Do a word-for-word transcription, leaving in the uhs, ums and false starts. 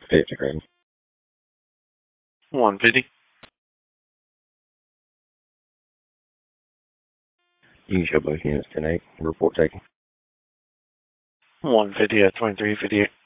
fifty grand. one fifty. You can show both units ten eight. Report taken. one fifty at twenty-three fifty-eight.